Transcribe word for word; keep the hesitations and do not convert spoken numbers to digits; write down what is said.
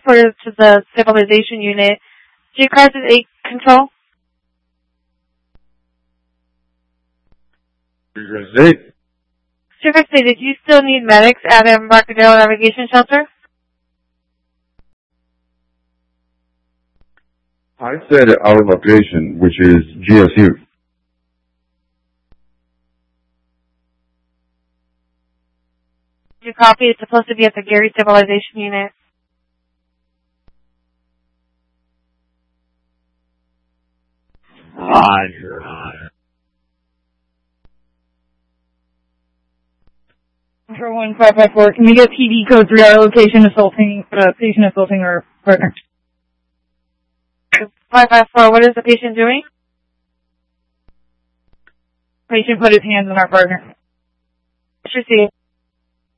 transported to the stabilization unit. Do you cause eight control? Streetcar State. Streetcar State, did you still need medics at Embarcadero Navigation Shelter? I said our location, which is G S U. Your copy is supposed to be at the Gary Stabilization Unit. Roger. Control one five five four, can we get P D code three, our location assaulting, uh, patient assaulting our partner? five five four, what is the patient doing? Patient put his hands on our partner. Let's see.